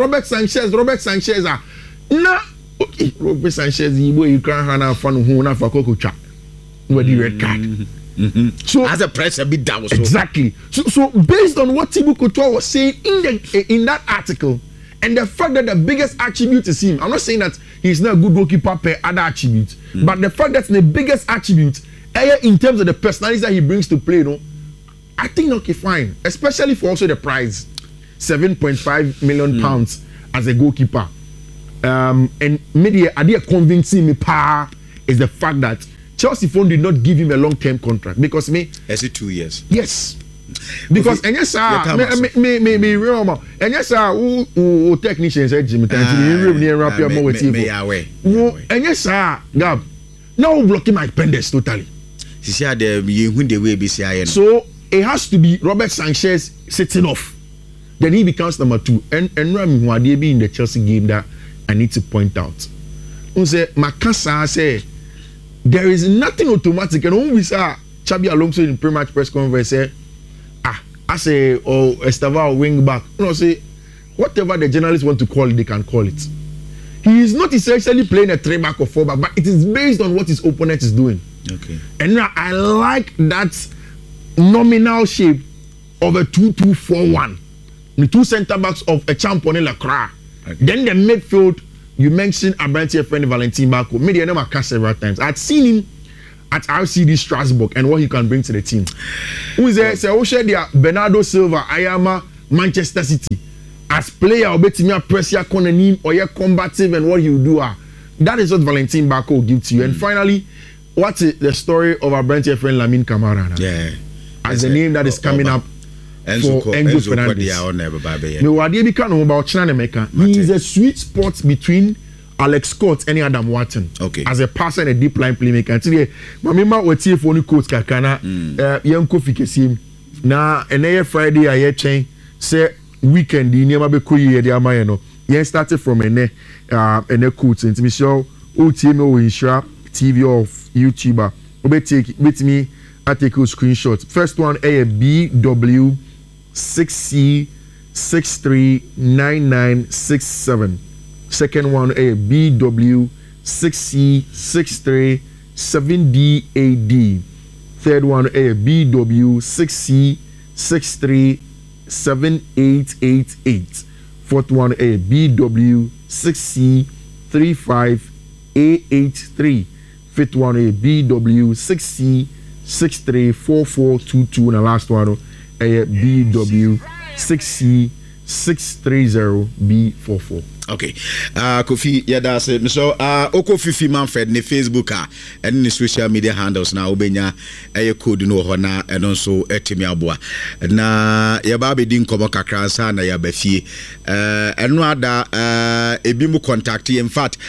na okay Robert Sanchez you can hana fan who na for Kokocha with the red card. So as a press a bit down so. Exactly. So based on what Thibaut Courtois was saying in that article and the fact that the biggest attribute is him, I'm not saying that he's not a good goalkeeper per other attributes, but the fact that the biggest attribute in terms of the personality that he brings to play, no, I think okay fine, especially for also the prize, £7.5 million as a goalkeeper. And maybe idea convincing me is the fact that Chelsea phone did not give him a long-term contract because me. Is it 2 years? Yes. Because and yes sir, me real and yes sir, who technicians at Jimmy and yes sir, Gab, now blocking my pendants totally. So it has to be Robert Sanchez sitting off. then he becomes number 2. And Rami Huade be in the Chelsea game that I need to point out. Say Makasa say there is nothing automatic, and when we saw Xabi Alonso in pre-match press conference say, I say Estevao wing back. Say whatever the journalists want to call it, they can call it. He is not essentially playing a 3-back or 4-back, but it is based on what his opponent is doing. Okay. And I like that nominal shape of a 2-2-4-1. The 2 centre backs of a champion in Lacroix. Okay. Then the midfield, you mentioned Abrantia friend Valentin Bako. Maybe I never cast several times. I'd seen him at RCD Strasbourg and what he can bring to the team. Who is there? Say, Bernardo Silva, Ayama, Manchester City. As player, Obetimia pressure konanim or combative and what he will do. That is what Valentin Bako will give to you. And finally, what's the story of our branch friend Lamine Camara? Yeah. As the name that is coming up for Enzo Fernandez. He is a sweet spot between Alex Scott and Adam Wharton. Okay. As a passer and a deep line playmaker. And today, Mamima was here for coach Kakana, Yanko Fikesim. Now, and Friday, I chain say weekend in Yamabe de Amayano. Yen started from ene coach and me show OTMO Insura TV of YouTuber. Obe take with me. I take a screenshot. First one a BW6C639967. Second one a BW6C637DAD. Third one a BW6C637888. Fourth one a BW6C35A83. Fifth one a BW6C634422 and the last one a BW6C630B44. Okay. Kofi yada say so Oko Fifi Manfred ne Facebook and ne social media handles na obenya code no ho na eno so etimi aboa na ya ba be din komo kakra sa na ya ba fie eno ada ebi mu contact in fact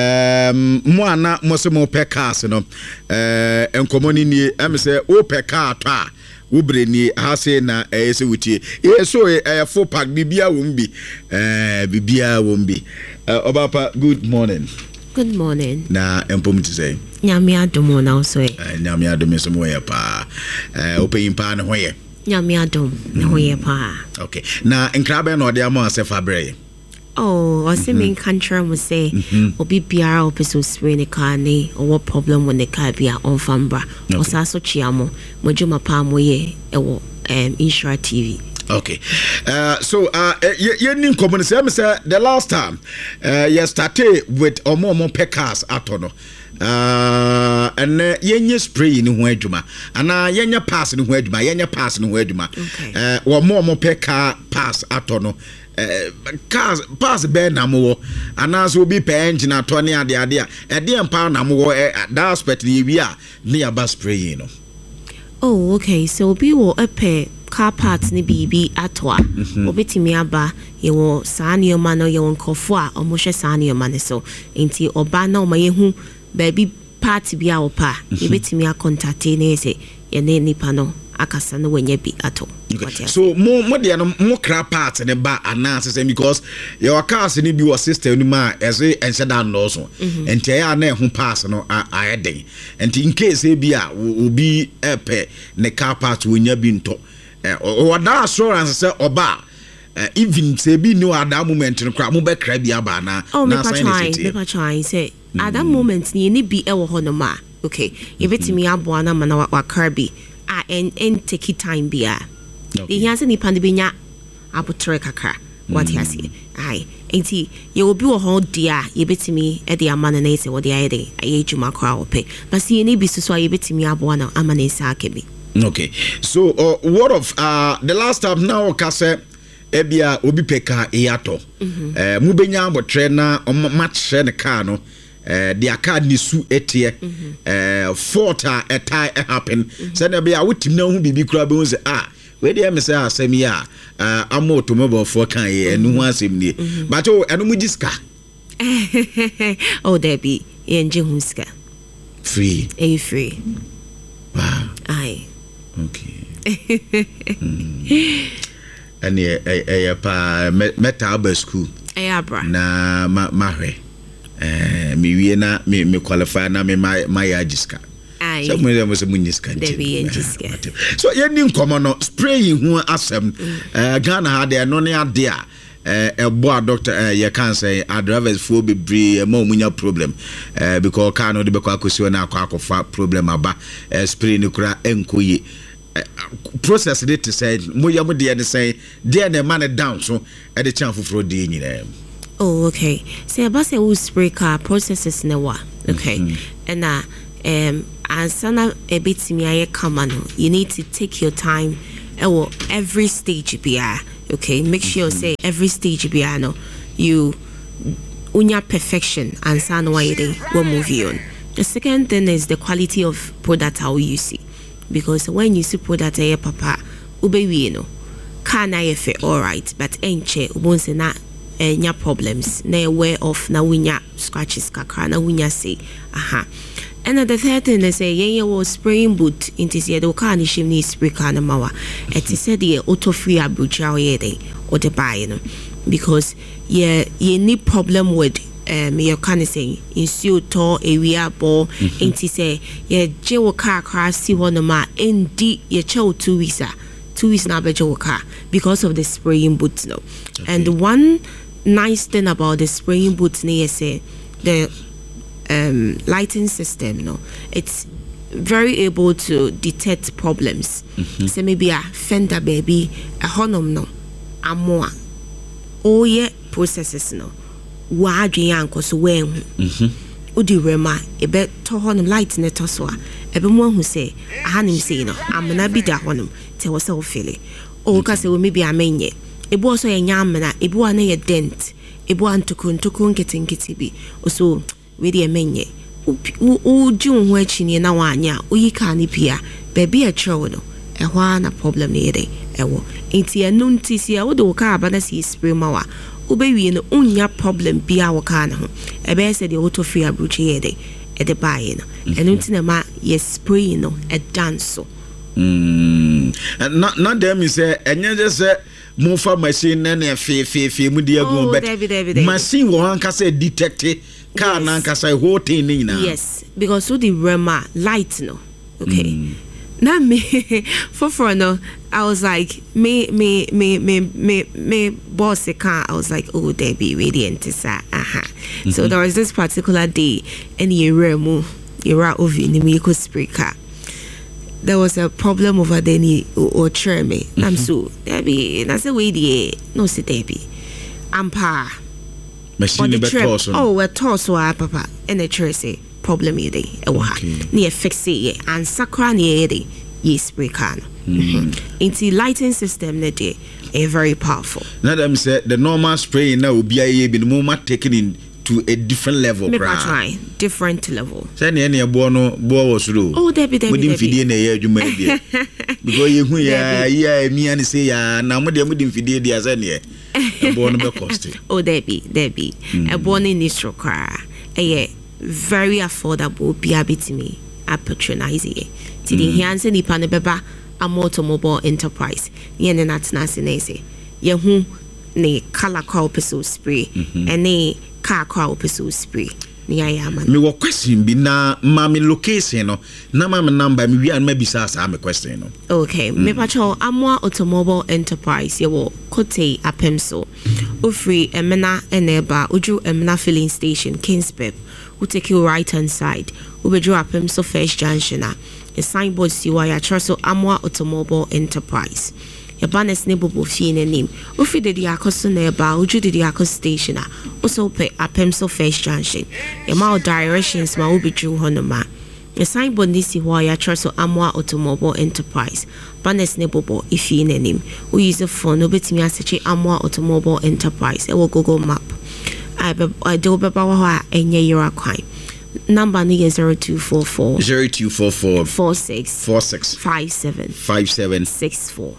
mo ana mo se mo pecars no enkomo ni ni em say o pecar to a Ubreni hase na ese wutie so full pack bibia wombi bibia wombi Obapa good morning. Good morning. Na empom to say nyame adom na so nyame adom so mo ye pa open pa na hoye nyame adom na hoye pa. Okay na nkrabe na ode ama asefa brey. Oh, I see me country will say obi biara opeso spray ne car ne or what problem when the car be on fambra or saso chiamo mojuma pa moye ewo Insura TV. Okay. So you nin common say the last time you started with omo pecars atono. And yenye spray ni ho adwuma ana yenye pass ni ho adwuma yenye pass ni ho adwuma wo mo pecar pass atono cars pass be na mo ana so bi pe engine atone ade a e de empa na mo that aspect ni wi a ne ya bus spray no. Oh, okay. So bi wo epe car parts ni bibi atwa obetimi aba ye wo sane o ma no ye won kofo a omohwe sane o ma ne so enti oba na o ma ye hu baby party bi a wo pa ye betimi a contact ne say ye ne nipa no akasa no wenye bi ato. Okay. So mo de no mo kra part ne ba anase because your cars ni bi was system ni ma ese ense dan no so enti ya na ehun pass no ayeden enti in case e bi a obi epe ne car part wonya bi nto o da assurance say oba even say bi no at that moment no kra mo be kra bi aba na na try say at that moment ni bi e wo ho no ma okay e betimi abo na ma na wa car bi and take time bia. The hands in the pandemic apotre kakra. What he say? Aye. Enti you will be a whole dear, you bet me at the amanese or the idea. I ate you my crowd pay. But see any business so you bet me abuana amanesa kebi. Okay. So what of the last time now kase ebia obi peka eyato. Mubenya abotre na match ne car no. The car ni su etie fault a tie happen say na be a wotim na hu bibi kura be hu say we dey me say asem ya am automobile for kan ye enu hu asem ni but enu mu jiska oh there be enje hu ska free free wow aye okay and pa meta aba school Ayabra na mahwe me wie na me qualify na me my agiska so mo dem so munyiska so ye ni nkomo no spray hu asem Ghana ha de no ne ade a boa doctor ye can say drivers for bebre ma munya problem because car no de be kwa kosi na akwa problem aba spray ni kura enkoye process it to say moya mo de say there na man down so e de chan foforo de nyina. Oh, okay. Say about say we spray car processes na wa. Okay. And ansana a bit me aye kamano. You need to take your time every stage bia. Okay, make sure say every stage bia no you unya perfection and san why they will move you on. The second thing is the quality of product how you see. Because when you see product aye papa ube we no can I fit all right but enche won't say na nya problems na aware of na winya scratches kakra na winya say aha. And the third thing they say yeah was spraying boot into say the car ni shimni spray car na mawa et said the auto free abuja or the buy because you need problem with your can say ensure to area ball into say yeah je car car see one ma ndi ye chow 2 weeks 2 weeks na be car because of the spraying boots no. Okay. And one nice thing about the spraying boots near say the lighting system no, it's very able to detect problems. So maybe a fender baby a honum no amoa all ye processes no wa adwian so when udi rema ebe to honum light ne to so a ebe mo hu say ahanim say no amena bi da honum te wo se wo feel o ka se wo maybe amenye ebu also ye nyamena ebu ana ye dent ebu antukun ketinketi bi so we dey menye u jun ho achi na wanya uyi ka ni pia baby a chewo no ehwa na problem ne dey ewo enti enu ntisi a wo de wo ka aba na si spray mawa ubewie no unya problem bia wo ka na ho ebe se de auto free abruchi ye dey e de buy no enu ntina ma ye spray no e dance na dem say enye je say mo fa machine na na fe mu dia go bet machine wo anka say detect car na anka say whole thing ni na. Yes, because so the rema light no okay na me for no I was like me boss car I was like oh there be radiant sa so there was this particular day and you ra over in me ko spray car. There was a problem over there or chair me. I'm so Debbie and I said wait no sit Debbie ampa machine be toss oh we toss papa and the chair say problem ye dey e wo ha na fix it and sakra na ye spray can into lighting system na dey very powerful. Now them say the normal spray now obi aye bi no ma taken in to a different level. Try different level. Say na e bo no bo was ro. Oh Debbie we fidie na ye adwuma bia. Because you hu ya mi an say ya na mo de fidie dia say na e bo no be cost. Oh Debbie e bo no ni stroka e very affordable bia bitimi a patronize ye. Ti the hands ni pa ne beba automobile enterprise. Ye na natna se na say ye hu ne color call peso spray and ne car crowd peso spray ni ayama me wo question bi na mami location no na mami number me wi an ma bisa sa me question no. Okay me pacho Amwa Automobile Enterprise ye wo Kote Apemso ofri emena eneba uju emena filling station Kingsburg who take you right hand side ubeju Apemso first junction a signboard siwa ya traso Amwa Automobile Enterprise ya banes ne bobo fie n'anim ofi de akoso na eba oju de akoso station a also pe Apemso first junction ya ma directions ma obeju honoma ya signboard ni siwa ya traso Amwa Automobile Enterprise banes ne bobo ifie n'anim we use a phone obetimi aseche Amwa Automobile Enterprise e wo Google map I do beba wa ha enye yira kwan. Number ni 0244 46 57 64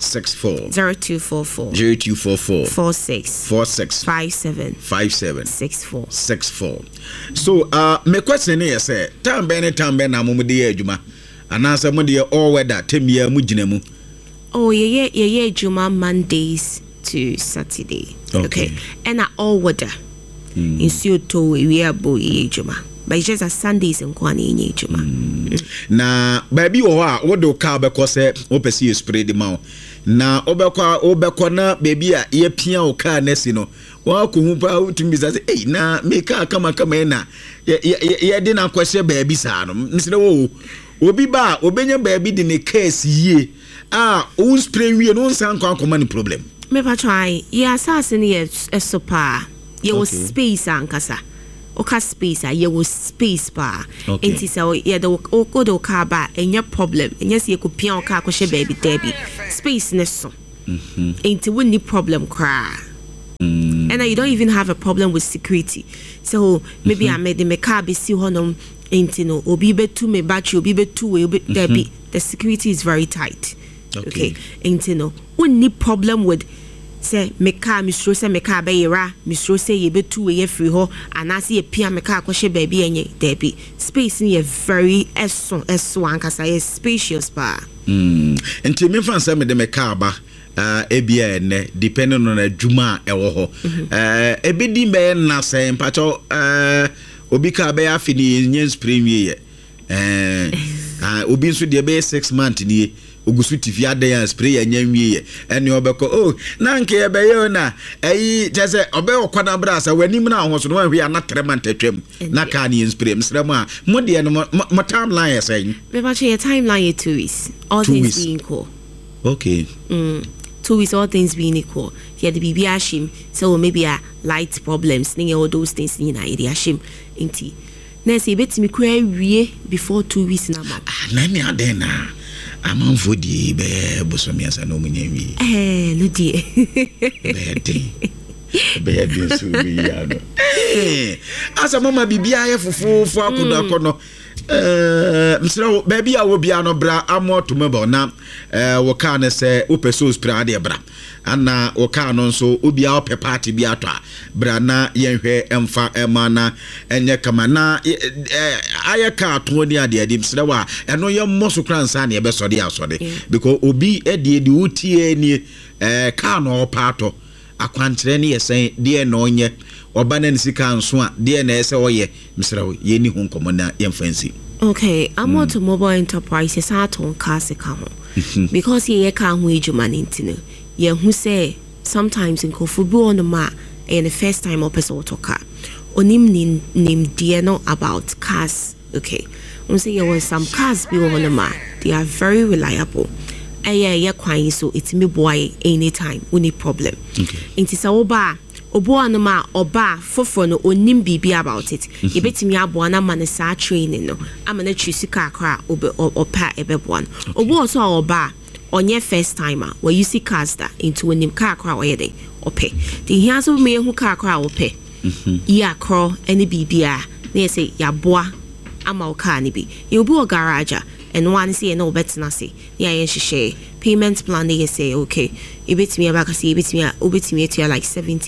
0244 46 57 64. So me question is say tambe na mo de adwuma anasa mo de all weather temia mu gina mu. Oh yeah adwuma Mondays to Saturday. Okay. And all weather. In Suto, we are boy juma. But it's just a Sundays and Kwani juma. Na baby what do car because opesi spray the mouth. Na obekwa na baby a ye pia o car nesi no. Wa ko hu pa utumi say eh na make car kama na ye de na kwese baby sa no. Msire wo obi ba obenya baby de ne case ye. O spray we no san kwa ni problem. Me pa try. Yeah, assassin ye super. Ye was space ankasa. Oka space ye was space bar. Enti so ye the go do car ba enya problem. Enya se ye ko pia o car ko she baby Debbie. Space ne so. Enti we need problem cry. And you don't even have a problem with security. So maybe I made the car be see honom enti no obi be to me battery obi be to we Debbie. The security is very tight. Okay. Enti no we need problem with say meka misro say meka be yera misro say ye be two ye free ho anase ye pia meka akoshe baby enye debi space ni ye very eso ankasa ye spacious pa enti me fan say me de meka ba ebia ene depending on adwuma ewo ho ebedi be na say mpacho obi ka be afini nye spring ye obi nso de be 6 months ni ogusu TV adan spray ya nyanwie ene obeko na nke ye be ye na ayi jese obe okwana brasa wanim na ho so no ahwe na 3 months atwam na ka ni spray msrem a mo de no mo timeline ya say be ba che timeline ye 2 weeks all things being equal. Okay. 2 weeks all things being equal. Yeah, the baby ashim so maybe a light problems ning all those things ni na ide ashim inti na say betimi kura wie before 2 weeks na ma na me adena amanfo di be bosomia sa no munyanwi no die be de so bi ya no asa mama bibia ye fofofo akono msira baby a wo bia no bra amoto mebo na wo ka ne se opeso spray ade bra ana wo ka no nso obi a ope party bi ato bra na yenhwe emfa emana enye kama na aye ka to ni ade ade msira wa eno ye moso kransa na ye be sode asode because obi ede de utie ni ka no pato akwantre ne yesen de no onye oba na nsika nso a de na ese oye msira ye ni hu nkomo na ye fancy. Okay, I'm automobile enterprises aton cars ka ho because ye ka ho ejuma ntino ye hu say sometimes in kofubu on the ma and the first time opese car onim nim de no about cars. Okay, say there was some cars be on the ma, they are very reliable. Ye kwan so it me boy anytime any problem. Okay, inti sa oba obo anoma oba fofo no onim bibi about it. Ye betimi abo na ma ne sa training no ama na twisika akra opa ebeboan. Obo so oba onye first timer where you see cars that into onim car akra oyede ope. The here so me hu car akra ope. Ya akro any bibia na say ya boa ama o car ni bi. You obi o garage and one say no betina say ya yen hihye payment plan they say okay you bet me about say bet me to like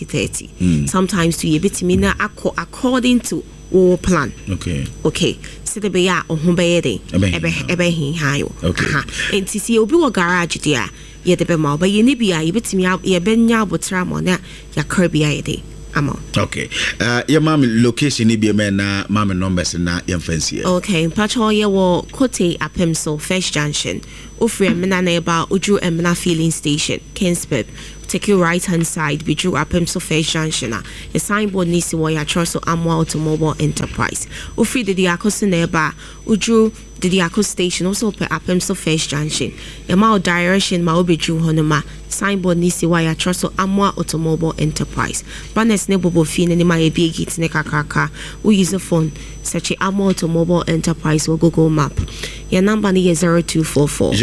70-30 sometimes to you bet me na according to our plan. Okay so the be ya ohun be dey ebe hin hayo and to see obi wo garage there ye de be ma but ye ni bia you bet me ye be nya abotra mo na ya car bia ye dey amo. Okay your mom location ni be me na mom numbers na ye fancy. Okay patrol ye wo Kote Apemso First Junction ofre emna na eba oju emna filling station Kingsburg. Take your right hand side Biju Apemso First Junction a signboard nisi wo ya Choso Amwa Automobile Enterprise ofre de akoso na eba oju the Diako station also per Apemso First Junction. Yama direction ma obeju honoma signboard nisi wa ya Choso Amwa Automobile Enterprise. Banes ne bobo fi ne ma ebi git ne kakaka. We use a phone search Amwa Automobile Enterprise or Google Map. Your number is 0244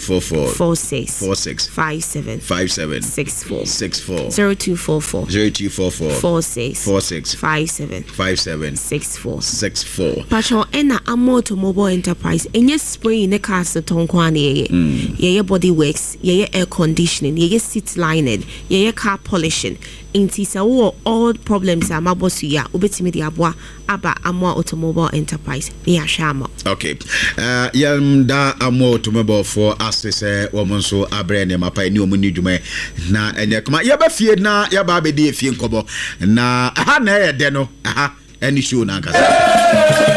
46 57 64 0244 46 57 64. Pacho ena Amwa Automobile Enterprise. And yes, spray in the cars the tonkwan ye body works, ye air conditioning, ye seat lining, ye car polishing, Inti sa wo all problems are mabosu ya ubetimi di aboa aba Amoa Automobile Enterprise ni ashama. Okay. Yam da Amoa Automobile for access woman so abre ne mapa ni omuni dwuma na enye kuma ya ba fie na ya ba be di fie nkobo na aha na ye de no aha any show na nkasa.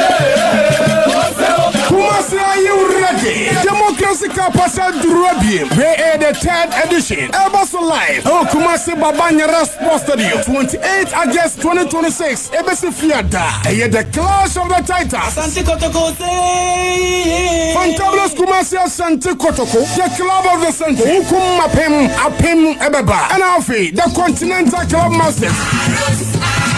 Are you ready? Democracy Kapasa Durabim. We are the 3rd edition. Ebaso Live. Oh, Kumasi Babanyara Sports Stadium. 28 August 2026. Ebesi Fiada. The Clash of the Titans. Asante Kotoko. Fantabulous Kumasi Asante Kotoko. The Club of the Century. Ukum Mapem Apem Ebeba. And Alfie, the Continental Club Masters.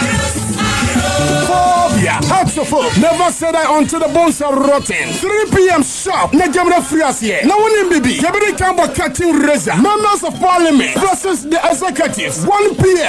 Phobia, Hatsofo, never said I until the bones are rotten. 3 p.m. sharp, Najamra Friasie. No one in BB, Kebiri Kamba cutting razor. Members of Parliament versus the executives. 1 p.m.